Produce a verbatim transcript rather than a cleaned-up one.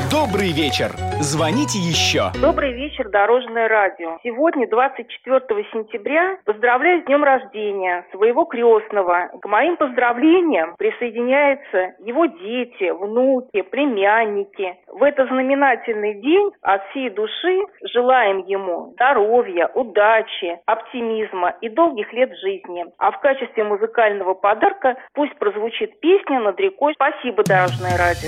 Добрый вечер. Звоните еще. Добрый вечер, Дорожное радио. Сегодня, двадцать четвёртого сентября, поздравляю с днем рождения своего крестного. К моим поздравлениям присоединяются его дети, внуки, племянники. В этот знаменательный день от всей души желаем ему здоровья, удачи, оптимизма и долгих лет жизни. А в качестве музыкального подарка пусть прозвучит песня «Над рекой». Спасибо, Дорожное радио.